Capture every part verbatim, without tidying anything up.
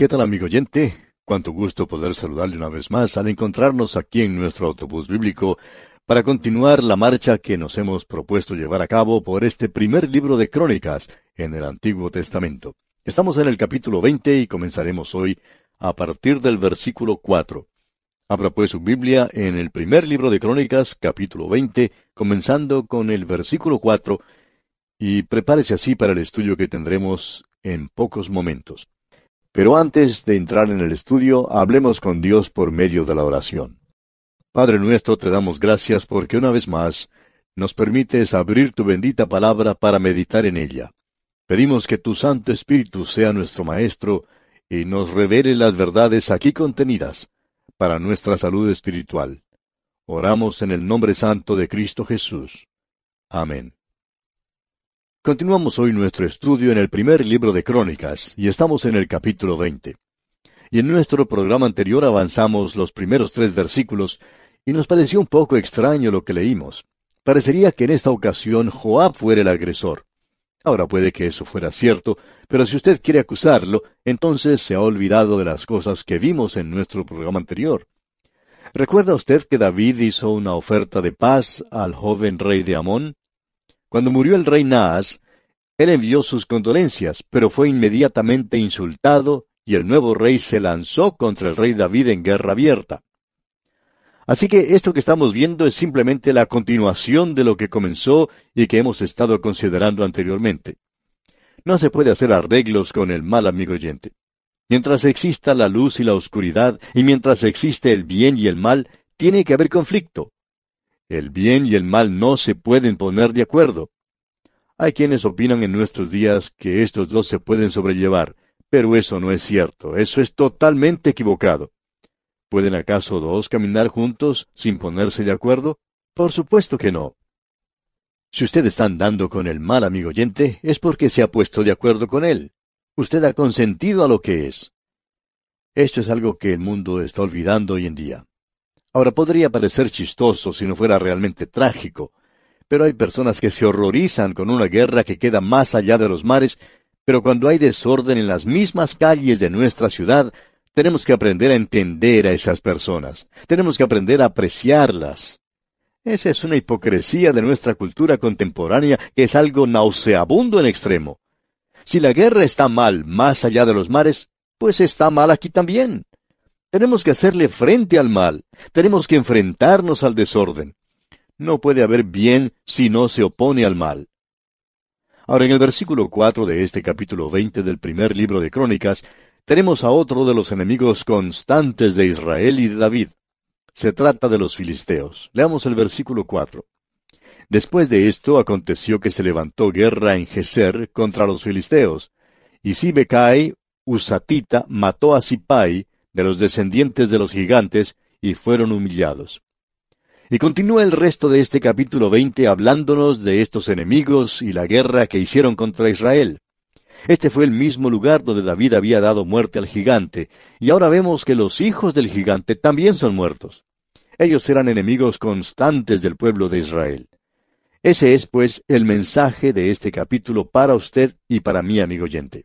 ¿Qué tal, amigo oyente? Cuánto gusto poder saludarle una vez más al encontrarnos aquí en nuestro autobús bíblico para continuar la marcha que nos hemos propuesto llevar a cabo por este primer libro de Crónicas en el Antiguo Testamento. Estamos en el capítulo veinte y comenzaremos hoy a partir del versículo cuatro. Abra pues su Biblia en el primer libro de Crónicas, capítulo veinte, comenzando con el versículo cuatro, y prepárese así para el estudio que tendremos en pocos momentos. Pero antes de entrar en el estudio, hablemos con Dios por medio de la oración. Padre nuestro, te damos gracias porque una vez más nos permites abrir tu bendita palabra para meditar en ella. Pedimos que tu Santo Espíritu sea nuestro Maestro y nos revele las verdades aquí contenidas para nuestra salud espiritual. Oramos en el nombre santo de Cristo Jesús. Amén. Continuamos hoy nuestro estudio en el primer libro de Crónicas, y estamos en el capítulo veinte. Y en nuestro programa anterior avanzamos los primeros tres versículos, y nos pareció un poco extraño lo que leímos. Parecería que en esta ocasión Joab fuera el agresor. Ahora puede que eso fuera cierto, pero si usted quiere acusarlo, entonces se ha olvidado de las cosas que vimos en nuestro programa anterior. ¿Recuerda usted que David hizo una oferta de paz al joven rey de Amón? Cuando murió el rey Naas, él envió sus condolencias, pero fue inmediatamente insultado, y el nuevo rey se lanzó contra el rey David en guerra abierta. Así que esto que estamos viendo es simplemente la continuación de lo que comenzó y que hemos estado considerando anteriormente. No se puede hacer arreglos con el mal, amigo oyente. Mientras exista la luz y la oscuridad, y mientras existe el bien y el mal, tiene que haber conflicto. El bien y el mal no se pueden poner de acuerdo. Hay quienes opinan en nuestros días que estos dos se pueden sobrellevar, pero eso no es cierto, eso es totalmente equivocado. ¿Pueden acaso dos caminar juntos sin ponerse de acuerdo? Por supuesto que no. Si usted está andando con el mal, amigo oyente, es porque se ha puesto de acuerdo con él. Usted ha consentido a lo que es. Esto es algo que el mundo está olvidando hoy en día. Ahora, podría parecer chistoso si no fuera realmente trágico, pero hay personas que se horrorizan con una guerra que queda más allá de los mares, pero cuando hay desorden en las mismas calles de nuestra ciudad, tenemos que aprender a entender a esas personas. Tenemos que aprender a apreciarlas. Esa es una hipocresía de nuestra cultura contemporánea que es algo nauseabundo en extremo. Si la guerra está mal más allá de los mares, pues está mal aquí también. Tenemos que hacerle frente al mal. Tenemos que enfrentarnos al desorden. No puede haber bien si no se opone al mal. Ahora, en el versículo cuatro de este capítulo veinte del primer libro de Crónicas, tenemos a otro de los enemigos constantes de Israel y de David. Se trata de los filisteos. Leamos el versículo cuatro. Después de esto aconteció que se levantó guerra en Geser contra los filisteos, y Sibecai, Husatita, mató a Sipai, de los descendientes de los gigantes, y fueron humillados. Y continúa el resto de este capítulo veinte hablándonos de estos enemigos y la guerra que hicieron contra Israel. Este fue el mismo lugar donde David había dado muerte al gigante, y ahora vemos que los hijos del gigante también son muertos. Ellos eran enemigos constantes del pueblo de Israel. Ese es, pues, el mensaje de este capítulo para usted y para mí, amigo oyente.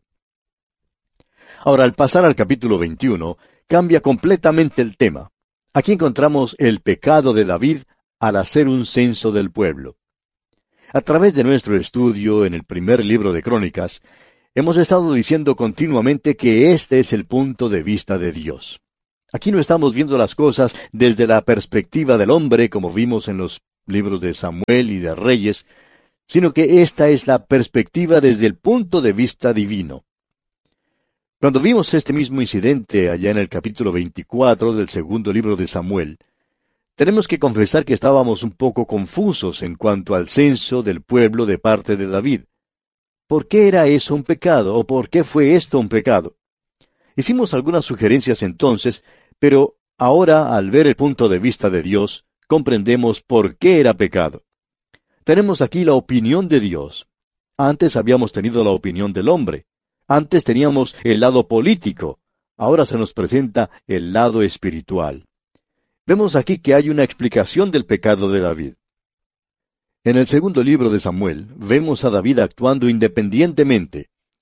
Ahora, al pasar al capítulo veintiuno, cambia completamente el tema. Aquí encontramos el pecado de David al hacer un censo del pueblo. A través de nuestro estudio en el primer libro de Crónicas, hemos estado diciendo continuamente que este es el punto de vista de Dios. Aquí no estamos viendo las cosas desde la perspectiva del hombre, como vimos en los libros de Samuel y de Reyes, sino que esta es la perspectiva desde el punto de vista divino. Cuando vimos este mismo incidente allá en el capítulo veinticuatro del segundo libro de Samuel, tenemos que confesar que estábamos un poco confusos en cuanto al censo del pueblo de parte de David. ¿Por qué era eso un pecado? ¿O por qué fue esto un pecado? Hicimos algunas sugerencias entonces, pero ahora, al ver el punto de vista de Dios, comprendemos por qué era pecado. Tenemos aquí la opinión de Dios. Antes habíamos tenido la opinión del hombre. Antes teníamos el lado político. Ahora se nos presenta el lado espiritual. Vemos aquí que hay una explicación del pecado de David. En el segundo libro de Samuel, vemos a David actuando independientemente.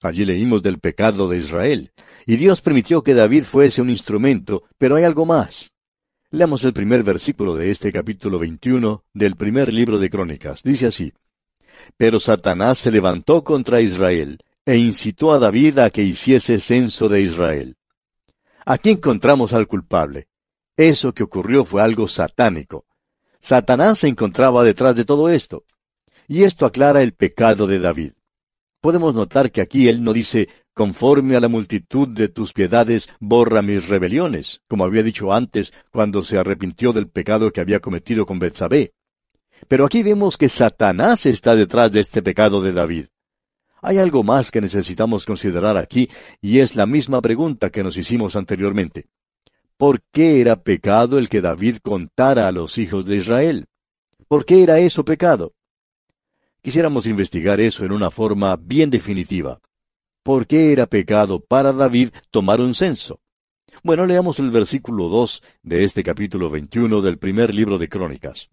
Allí leímos del pecado de Israel, y Dios permitió que David fuese un instrumento, pero hay algo más. Leamos el primer versículo de este capítulo veintiuno del primer libro de Crónicas. Dice así: Pero Satanás se levantó contra Israel, e incitó a David a que hiciese censo de Israel. Aquí encontramos al culpable. Eso que ocurrió fue algo satánico. Satanás se encontraba detrás de todo esto. Y esto aclara el pecado de David. Podemos notar que aquí él no dice, conforme a la multitud de tus piedades, borra mis rebeliones, como había dicho antes cuando se arrepintió del pecado que había cometido con Betsabé. Pero aquí vemos que Satanás está detrás de este pecado de David. Hay algo más que necesitamos considerar aquí, y es la misma pregunta que nos hicimos anteriormente. ¿Por qué era pecado el que David contara a los hijos de Israel? ¿Por qué era eso pecado? Quisiéramos investigar eso en una forma bien definitiva. ¿Por qué era pecado para David tomar un censo? Bueno, leamos el versículo dos de este capítulo veintiuno del primer libro de Crónicas.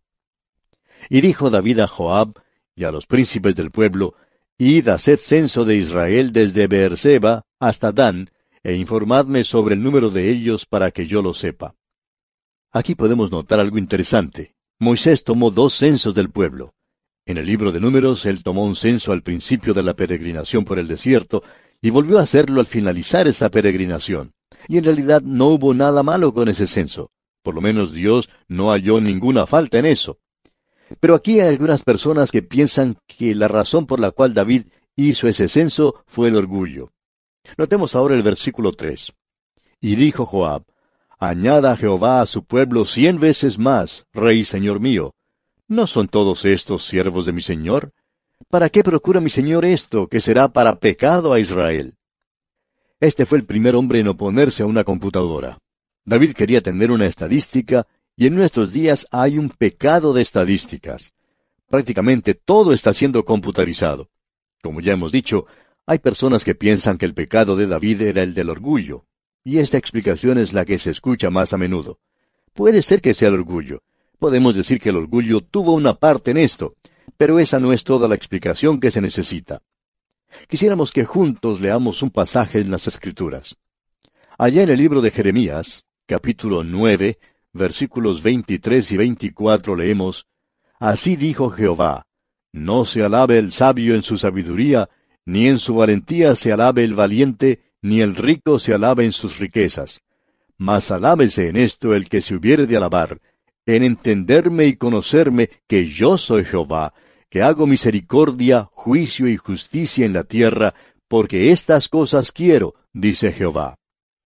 Y dijo David a Joab y a los príncipes del pueblo, Id, haced censo de Israel desde Beerseba hasta Dan, e informadme sobre el número de ellos para que yo lo sepa. Aquí podemos notar algo interesante. Moisés tomó dos censos del pueblo. En el libro de Números, él tomó un censo al principio de la peregrinación por el desierto, y volvió a hacerlo al finalizar esa peregrinación. Y en realidad no hubo nada malo con ese censo. Por lo menos Dios no halló ninguna falta en eso. Pero aquí hay algunas personas que piensan que la razón por la cual David hizo ese censo fue el orgullo. Notemos ahora el versículo tres. Y dijo Joab, Añada Jehová a su pueblo cien veces más, Rey Señor mío. ¿No son todos estos siervos de mi Señor? ¿Para qué procura mi Señor esto, que será para pecado a Israel? Este fue el primer hombre en oponerse a una computadora. David quería tener una estadística, y en nuestros días hay un pecado de estadísticas. Prácticamente todo está siendo computarizado. Como ya hemos dicho, hay personas que piensan que el pecado de David era el del orgullo, y esta explicación es la que se escucha más a menudo. Puede ser que sea el orgullo. Podemos decir que el orgullo tuvo una parte en esto, pero esa no es toda la explicación que se necesita. Quisiéramos que juntos leamos un pasaje en las Escrituras. Allá en el libro de Jeremías, capítulo nueve, versículos veintitrés y veinticuatro leemos, Así dijo Jehová, no se alabe el sabio en su sabiduría, ni en su valentía se alabe el valiente, ni el rico se alabe en sus riquezas. Mas alábese en esto el que se hubiere de alabar, en entenderme y conocerme que yo soy Jehová, que hago misericordia, juicio y justicia en la tierra, porque estas cosas quiero, dice Jehová.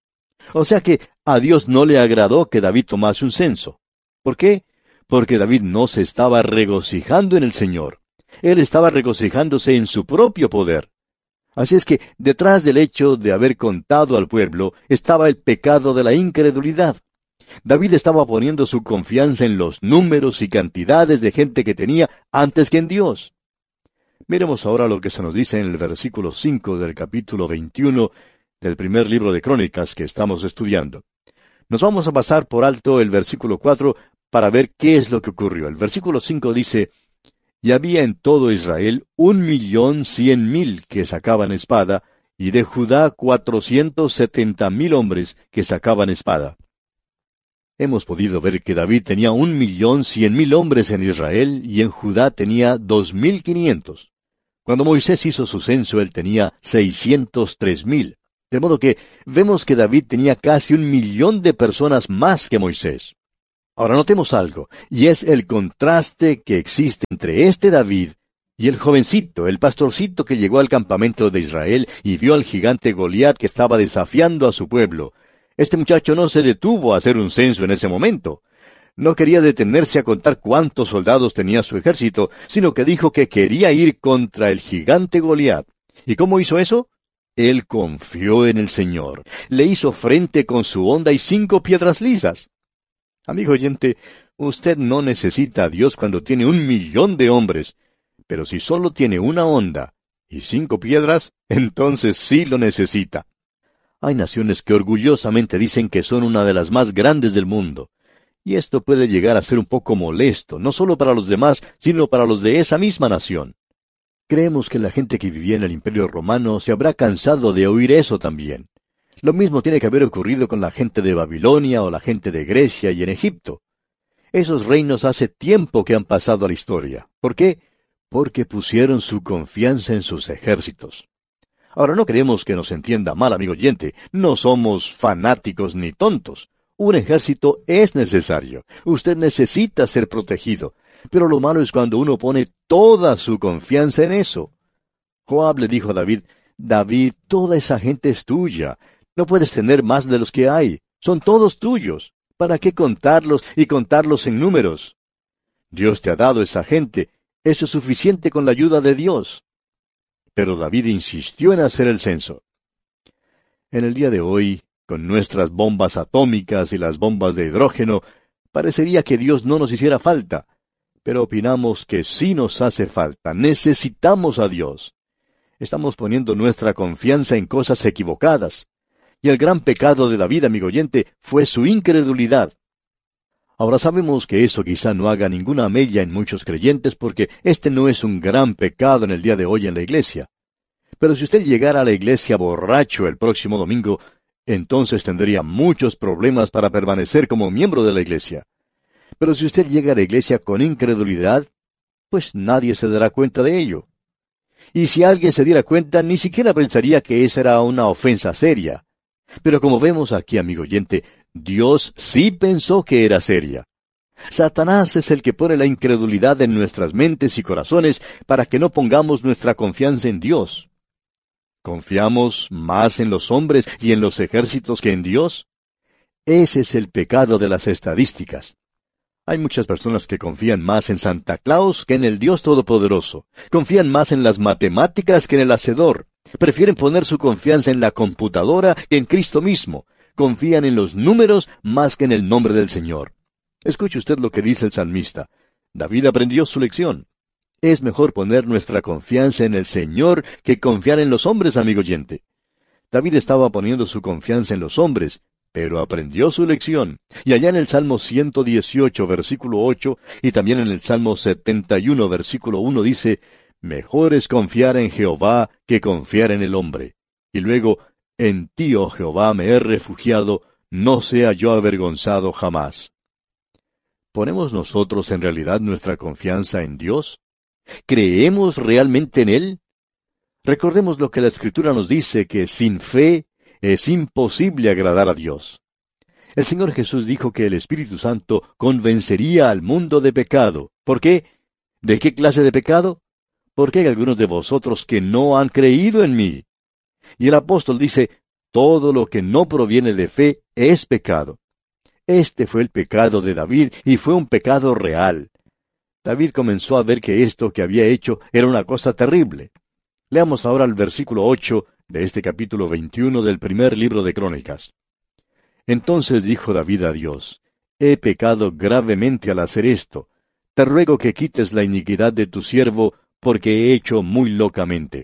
O sea que a Dios no le agradó que David tomase un censo. ¿Por qué? Porque David no se estaba regocijando en el Señor. Él estaba regocijándose en su propio poder. Así es que detrás del hecho de haber contado al pueblo estaba el pecado de la incredulidad. David estaba poniendo su confianza en los números y cantidades de gente que tenía antes que en Dios. Miremos ahora lo que se nos dice en el versículo cinco del capítulo veintiuno del primer libro de Crónicas que estamos estudiando. Nos vamos a pasar por alto el versículo cuatro para ver qué es lo que ocurrió. El versículo cinco dice, Y había en todo Israel un millón cien mil que sacaban espada, y de Judá cuatrocientos setenta mil hombres que sacaban espada. Hemos podido ver que David tenía un millón cien mil hombres en Israel, y en Judá tenía dos mil quinientos. Cuando Moisés hizo su censo, él tenía seiscientos tres mil. De modo que vemos que David tenía casi un millón de personas más que Moisés. Ahora notemos algo, y es el contraste que existe entre este David y el jovencito, el pastorcito que llegó al campamento de Israel y vio al gigante Goliat que estaba desafiando a su pueblo. Este muchacho no se detuvo a hacer un censo en ese momento. No quería detenerse a contar cuántos soldados tenía su ejército, sino que dijo que quería ir contra el gigante Goliat. ¿Y cómo hizo eso? Él confió en el Señor. Le hizo frente con su honda y cinco piedras lisas. Amigo oyente, usted no necesita a Dios cuando tiene un millón de hombres, pero si solo tiene una honda y cinco piedras, entonces sí lo necesita. Hay naciones que orgullosamente dicen que son una de las más grandes del mundo, y esto puede llegar a ser un poco molesto, no solo para los demás, sino para los de esa misma nación. Creemos que la gente que vivía en el Imperio Romano se habrá cansado de oír eso también. Lo mismo tiene que haber ocurrido con la gente de Babilonia o la gente de Grecia y en Egipto. Esos reinos hace tiempo que han pasado a la historia. ¿Por qué? Porque pusieron su confianza en sus ejércitos. Ahora, no queremos que nos entienda mal, amigo oyente. No somos fanáticos ni tontos. Un ejército es necesario. Usted necesita ser protegido. Pero lo malo es cuando uno pone toda su confianza en eso. Joab le dijo a David, David, toda esa gente es tuya. No puedes tener más de los que hay. Son todos tuyos. ¿Para qué contarlos y contarlos en números? Dios te ha dado esa gente. Eso es suficiente con la ayuda de Dios. Pero David insistió en hacer el censo. En el día de hoy, con nuestras bombas atómicas y las bombas de hidrógeno, parecería que Dios no nos hiciera falta. Pero opinamos que sí nos hace falta. Necesitamos a Dios. Estamos poniendo nuestra confianza en cosas equivocadas. Y el gran pecado de David, amigo oyente, fue su incredulidad. Ahora sabemos que eso quizá no haga ninguna mella en muchos creyentes porque este no es un gran pecado en el día de hoy en la iglesia. Pero si usted llegara a la iglesia borracho el próximo domingo, entonces tendría muchos problemas para permanecer como miembro de la iglesia. Pero si usted llega a la iglesia con incredulidad, pues nadie se dará cuenta de ello. Y si alguien se diera cuenta, ni siquiera pensaría que esa era una ofensa seria. Pero como vemos aquí, amigo oyente, Dios sí pensó que era seria. Satanás es el que pone la incredulidad en nuestras mentes y corazones para que no pongamos nuestra confianza en Dios. ¿Confiamos más en los hombres y en los ejércitos que en Dios? Ese es el pecado de las estadísticas. Hay muchas personas que confían más en Santa Claus que en el Dios Todopoderoso. Confían más en las matemáticas que en el Hacedor. Prefieren poner su confianza en la computadora que en Cristo mismo. Confían en los números más que en el nombre del Señor. Escuche usted lo que dice el salmista. David aprendió su lección. Es mejor poner nuestra confianza en el Señor que confiar en los hombres, amigo oyente. David estaba poniendo su confianza en los hombres, pero aprendió su lección. Y allá en el Salmo ciento dieciocho, versículo ocho, y también en el Salmo setenta y uno, versículo uno, dice, «Mejor es confiar en Jehová que confiar en el hombre». Y luego, «En ti, oh Jehová, me he refugiado, no sea yo avergonzado jamás». ¿Ponemos nosotros en realidad nuestra confianza en Dios? ¿Creemos realmente en Él? Recordemos lo que la Escritura nos dice, que sin fe es imposible agradar a Dios. El Señor Jesús dijo que el Espíritu Santo convencería al mundo de pecado. ¿Por qué? ¿De qué clase de pecado? Porque hay algunos de vosotros que no han creído en mí. Y el apóstol dice, todo lo que no proviene de fe es pecado. Este fue el pecado de David y fue un pecado real. David comenzó a ver que esto que había hecho era una cosa terrible. Leamos ahora el versículo ocho de este capítulo veintiuno del primer libro de Crónicas. Entonces dijo David a Dios, «He pecado gravemente al hacer esto. Te ruego que quites la iniquidad de tu siervo, porque he hecho muy locamente».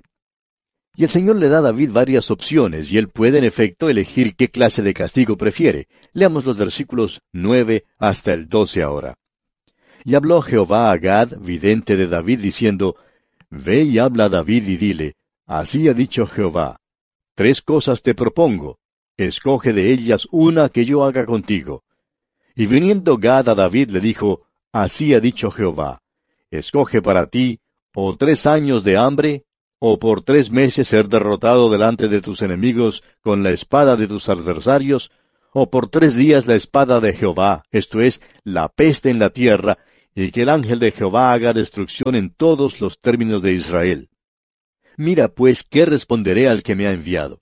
Y el Señor le da a David varias opciones, y él puede en efecto elegir qué clase de castigo prefiere. Leamos los versículos nueve hasta el doce ahora. «Y habló Jehová a Gad, vidente de David, diciendo, Ve y habla a David y dile, Así ha dicho Jehová, tres cosas te propongo, escoge de ellas una que yo haga contigo. Y viniendo Gad a David le dijo, Así ha dicho Jehová, escoge para ti, o tres años de hambre, o por tres meses ser derrotado delante de tus enemigos con la espada de tus adversarios, o por tres días la espada de Jehová, esto es, la peste en la tierra, y que el ángel de Jehová haga destrucción en todos los términos de Israel. Mira pues qué responderé al que me ha enviado.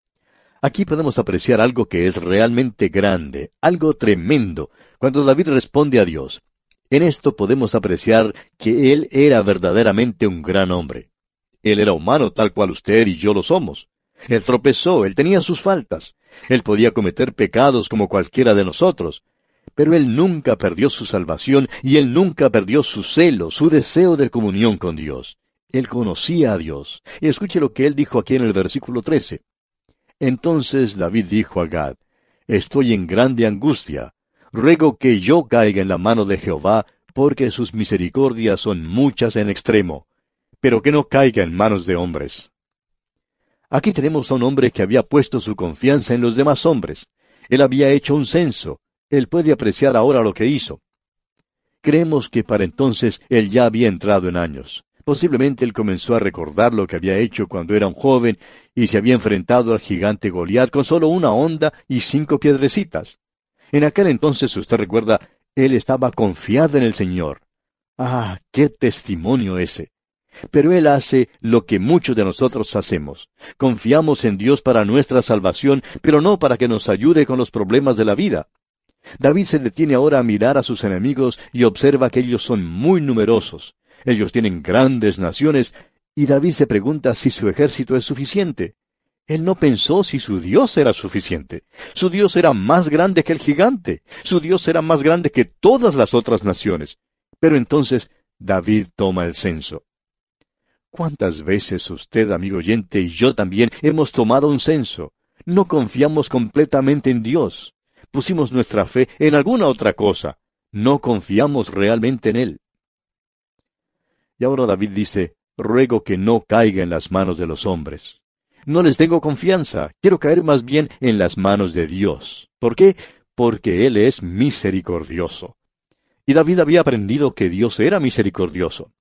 Aquí podemos apreciar algo que es realmente grande, algo tremendo, cuando David responde a Dios. En esto podemos apreciar que él era verdaderamente un gran hombre. Él era humano tal cual usted y yo lo somos. Él tropezó, él tenía sus faltas. Él podía cometer pecados como cualquiera de nosotros. Pero él nunca perdió su salvación y él nunca perdió su celo, su deseo de comunión con Dios. Él conocía a Dios. Y escuche lo que él dijo aquí en el versículo trece. Entonces David dijo a Gad, Estoy en grande angustia. Ruego que yo caiga en la mano de Jehová, porque sus misericordias son muchas en extremo. pero que no caiga en manos de hombres. Aquí tenemos a un hombre que había puesto su confianza en los demás hombres. Él había hecho un censo. Él puede apreciar ahora lo que hizo. Creemos que para entonces él ya había entrado en años. Posiblemente él comenzó a recordar lo que había hecho cuando era un joven y se había enfrentado al gigante Goliat con solo una honda y cinco piedrecitas. En aquel entonces, usted recuerda, él estaba confiado en el Señor. ¡Ah, qué testimonio ese! Pero él hace lo que muchos de nosotros hacemos. Confiamos en Dios para nuestra salvación, pero no para que nos ayude con los problemas de la vida. David se detiene ahora a mirar a sus enemigos y observa que ellos son muy numerosos. Ellos tienen grandes naciones, y David se pregunta si su ejército es suficiente. Él no pensó si su Dios era suficiente. Su Dios era más grande que el gigante. Su Dios era más grande que todas las otras naciones. Pero entonces David toma el censo. ¿Cuántas veces usted, amigo oyente, y yo también hemos tomado un censo? No confiamos completamente en Dios. Pusimos nuestra fe en alguna otra cosa. No confiamos realmente en Él. Y ahora David dice, ruego que no caiga en las manos de los hombres. No les tengo confianza, quiero caer más bien en las manos de Dios. ¿Por qué? Porque Él es misericordioso. Y David había aprendido que Dios era misericordioso.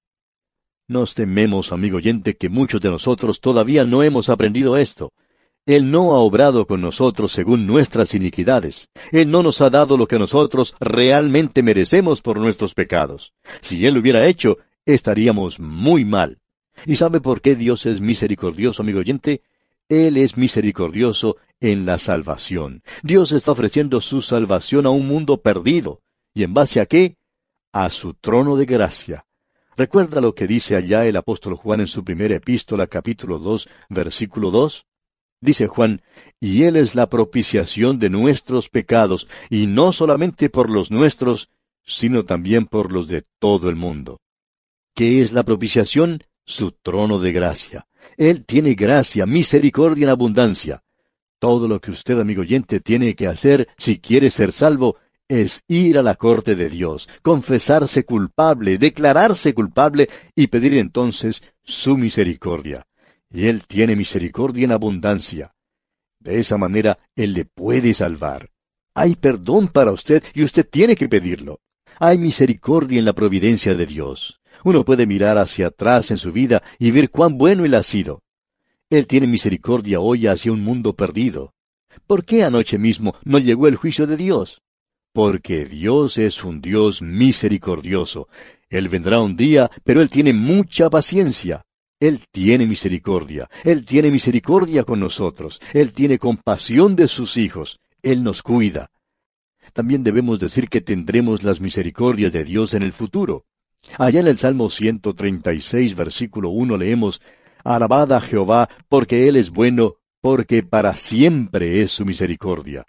Nos tememos, amigo oyente, que muchos de nosotros todavía no hemos aprendido esto. Él no ha obrado con nosotros según nuestras iniquidades. Él no nos ha dado lo que nosotros realmente merecemos por nuestros pecados. Si Él lo hubiera hecho, estaríamos muy mal. ¿Y sabe por qué Dios es misericordioso, amigo oyente? Él es misericordioso en la salvación. Dios está ofreciendo su salvación a un mundo perdido. ¿Y en base a qué? A su trono de gracia. ¿Recuerda lo que dice allá el apóstol Juan en su primera epístola, capítulo dos, versículo dos? Dice Juan, y Él es la propiciación de nuestros pecados, y no solamente por los nuestros, sino también por los de todo el mundo. ¿Qué es la propiciación? Su trono de gracia. Él tiene gracia, misericordia en abundancia. Todo lo que usted, amigo oyente, tiene que hacer si quiere ser salvo es ir a la corte de Dios, confesarse culpable, declararse culpable y pedir entonces su misericordia. Y Él tiene misericordia en abundancia. De esa manera, Él le puede salvar. Hay perdón para usted y usted tiene que pedirlo. Hay misericordia en la providencia de Dios. Uno puede mirar hacia atrás en su vida y ver cuán bueno Él ha sido. Él tiene misericordia hoy hacia un mundo perdido. ¿Por qué anoche mismo no llegó el juicio de Dios? Porque Dios es un Dios misericordioso. Él vendrá un día, pero Él tiene mucha paciencia. Él tiene misericordia. Él tiene misericordia con nosotros. Él tiene compasión de sus hijos. Él nos cuida. También debemos decir que tendremos las misericordias de Dios en el futuro. Allá en el Salmo ciento treinta y seis, versículo uno, leemos, Alabad a Jehová, porque Él es bueno, porque para siempre es su misericordia.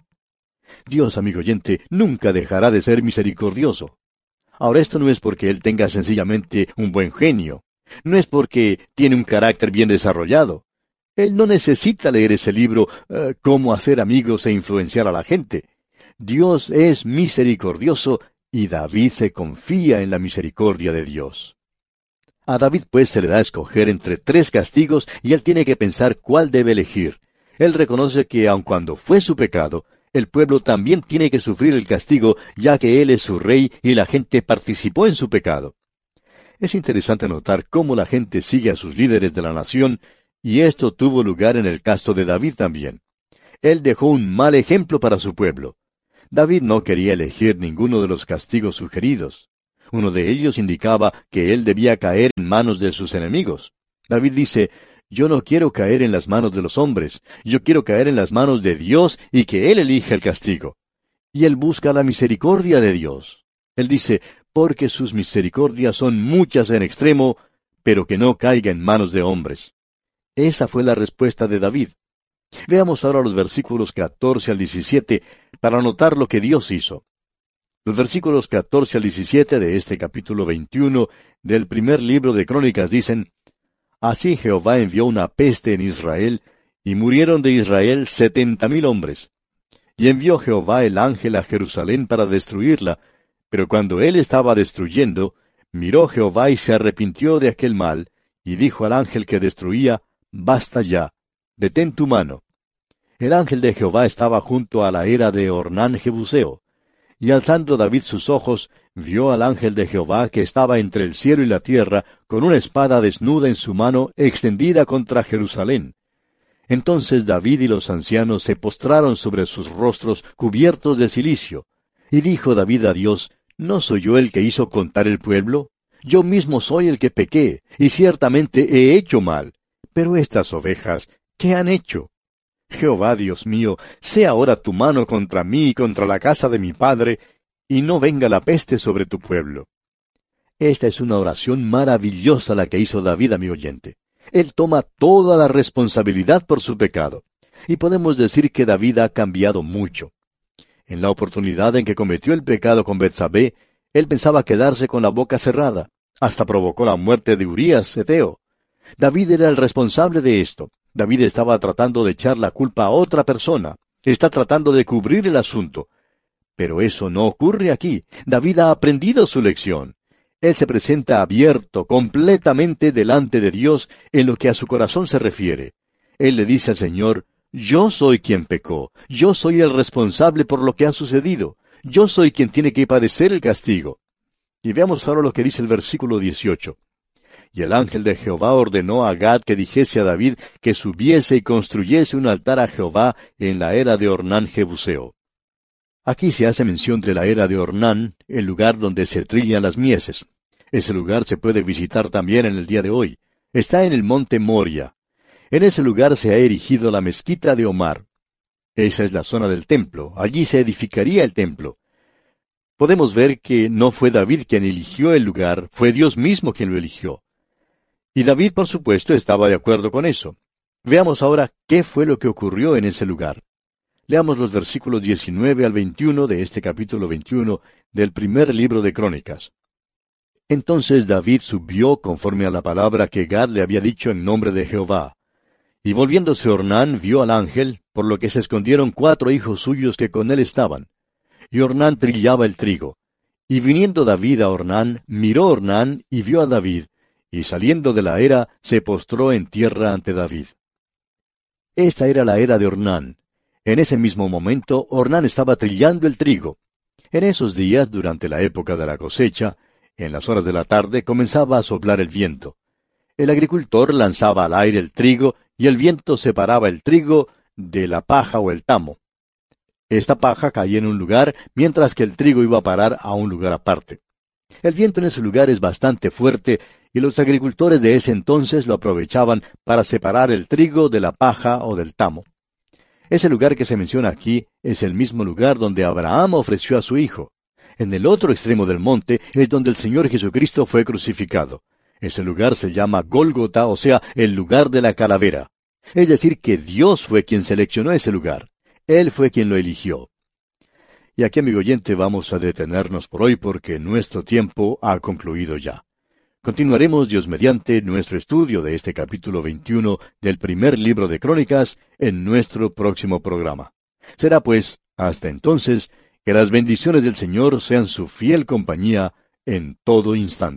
Dios, amigo oyente, nunca dejará de ser misericordioso. Ahora, esto no es porque Él tenga sencillamente un buen genio. No es porque tiene un carácter bien desarrollado. Él no necesita leer ese libro, uh, Cómo hacer amigos e influenciar a la gente. Dios es misericordioso y David se confía en la misericordia de Dios. A David pues se le da a escoger entre tres castigos y él tiene que pensar cuál debe elegir. Él reconoce que aun cuando fue su pecado, el pueblo también tiene que sufrir el castigo, ya que él es su rey y la gente participó en su pecado. Es interesante notar cómo la gente sigue a sus líderes de la nación, y esto tuvo lugar en el caso de David también. Él dejó un mal ejemplo para su pueblo. David no quería elegir ninguno de los castigos sugeridos. Uno de ellos indicaba que él debía caer en manos de sus enemigos. David dice, yo no quiero caer en las manos de los hombres, yo quiero caer en las manos de Dios y que Él elija el castigo. Y él busca la misericordia de Dios. Él dice, porque sus misericordias son muchas en extremo, pero que no caiga en manos de hombres. Esa fue la respuesta de David. Veamos ahora los versículos catorce al diecisiete para notar lo que Dios hizo. Los versículos catorce al diecisiete de este capítulo veintiuno del primer libro de Crónicas dicen, Así Jehová envió una peste en Israel, y murieron de Israel setenta mil hombres. Y envió Jehová el ángel a Jerusalén para destruirla, pero cuando él estaba destruyendo, miró Jehová y se arrepintió de aquel mal, y dijo al ángel que destruía, Basta ya, detén tu mano. El ángel de Jehová estaba junto a la era de Ornán Jebuseo. Y alzando David sus ojos, vio al ángel de Jehová que estaba entre el cielo y la tierra, con una espada desnuda en su mano, extendida contra Jerusalén. Entonces David y los ancianos se postraron sobre sus rostros cubiertos de cilicio. Y dijo David a Dios, ¿No soy yo el que hizo contar el pueblo? Yo mismo soy el que pequé, y ciertamente he hecho mal. Pero estas ovejas, ¿qué han hecho? Jehová, Dios mío, sea ahora tu mano contra mí y contra la casa de mi padre, y no venga la peste sobre tu pueblo. Esta es una oración maravillosa la que hizo David, amigo oyente. Él toma toda la responsabilidad por su pecado. Y podemos decir que David ha cambiado mucho. En la oportunidad en que cometió el pecado con Betsabé, él pensaba quedarse con la boca cerrada. Hasta provocó la muerte de Urías, heteo. David era el responsable de esto. David estaba tratando de echar la culpa a otra persona. Está tratando de cubrir el asunto. Pero eso no ocurre aquí. David ha aprendido su lección. Él se presenta abierto, completamente delante de Dios en lo que a su corazón se refiere. Él le dice al Señor, yo soy quien pecó, yo soy el responsable por lo que ha sucedido, yo soy quien tiene que padecer el castigo. Y veamos ahora lo que dice el versículo dieciocho. Y el ángel de Jehová ordenó a Gad que dijese a David que subiese y construyese un altar a Jehová en la era de Ornán Jebuseo. Aquí se hace mención de la era de Ornán, el lugar donde se trillan las mieses. Ese lugar se puede visitar también en el día de hoy. Está en el monte Moria. En ese lugar se ha erigido la mezquita de Omar. Esa es la zona del templo. Allí se edificaría el templo. Podemos ver que no fue David quien eligió el lugar, fue Dios mismo quien lo eligió. Y David, por supuesto, estaba de acuerdo con eso. Veamos ahora qué fue lo que ocurrió en ese lugar. Leamos los versículos diecinueve al veintiuno de este capítulo veintiuno del primer libro de Crónicas. Entonces David subió conforme a la palabra que Gad le había dicho en nombre de Jehová. Y volviéndose Ornán vio al ángel, por lo que se escondieron cuatro hijos suyos que con él estaban. Y Ornán trillaba el trigo. Y viniendo David a Ornán, miró Ornán y vio a David, y saliendo de la era, se postró en tierra ante David. Esta era la era de Ornán. En ese mismo momento, Ornán estaba trillando el trigo. En esos días, durante la época de la cosecha, en las horas de la tarde, comenzaba a soplar el viento. El agricultor lanzaba al aire el trigo, y el viento separaba el trigo de la paja o el tamo. Esta paja caía en un lugar, mientras que el trigo iba a parar a un lugar aparte. El viento en ese lugar es bastante fuerte, y los agricultores de ese entonces lo aprovechaban para separar el trigo de la paja o del tamo. Ese lugar que se menciona aquí es el mismo lugar donde Abraham ofreció a su hijo. En el otro extremo del monte es donde el Señor Jesucristo fue crucificado. Ese lugar se llama Gólgota, o sea, el lugar de la calavera. Es decir, que Dios fue quien seleccionó ese lugar. Él fue quien lo eligió. Y aquí, amigo oyente, vamos a detenernos por hoy porque nuestro tiempo ha concluido ya. Continuaremos, Dios mediante, nuestro estudio de este capítulo veintiuno del primer libro de Crónicas en nuestro próximo programa. Será pues, hasta entonces, que las bendiciones del Señor sean su fiel compañía en todo instante.